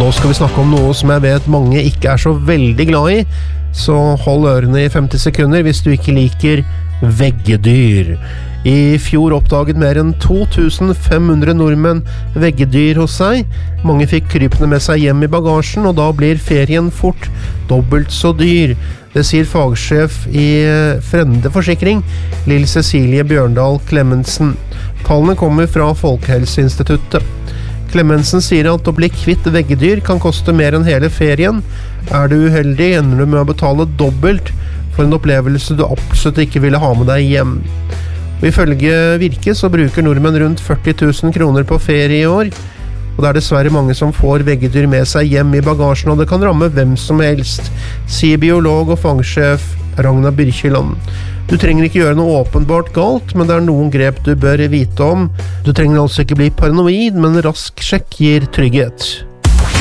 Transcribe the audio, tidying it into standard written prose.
Nå skal vi snakke om noe som jeg vet mange ikke så veldig glad i, så hold ørene i 50 sekunder hvis du ikke liker veggedyr. I fjor oppdaget mer enn 2500 nordmenn veggedyr hos seg. Mange fikk krypene med seg hjem i bagasjen, og da blir ferien fort dobbelt så dyr. Det sier fagsjef i Frende Forsikring, Lill Cecilie Bjørndal Clemensen. Tallene kommer fra Folkehelseinstituttet. Clemensen sier at å bli kvitt veggedyr kan koste mer enn hele ferien. Er du uheldig, ender du med å betale dobbelt for en opplevelse du absolutt ikke ville ha med deg hjem. Og ifølge Virke så bruker nordmenn rundt 40 000 kroner på ferie i år, og det er dessverre mange som får veggedyr med seg hjem i bagasjen, og det kan ramme hvem som helst, sier biolog og fangsjef Ragnar Byrkjeland. Du trenger ikke gjøre noe åpenbart galt, men det er noen grep du bør vite om. Du trenger altså ikke bli paranoid, men rask sjekk gir trygghet.